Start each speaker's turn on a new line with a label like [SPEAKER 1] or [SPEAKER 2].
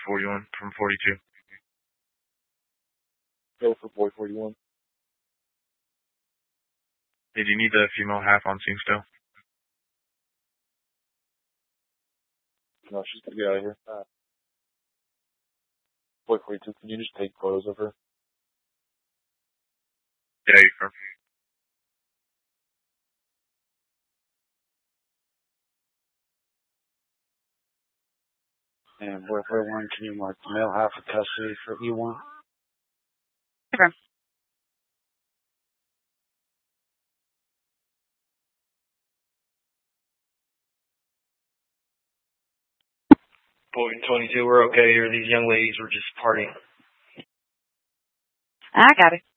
[SPEAKER 1] 41 from 42.
[SPEAKER 2] Go for boy 41.
[SPEAKER 1] Hey, do you need the female half on scene still?
[SPEAKER 2] No, she's gonna get out of here. Boy 42, can you just take photos of her?
[SPEAKER 1] Yeah, you can.
[SPEAKER 3] And boy 41, can you mark the male half of custody for E1?
[SPEAKER 4] Okay.
[SPEAKER 5] Boy 22, we're okay here. These young ladies were just partying.
[SPEAKER 4] I got it.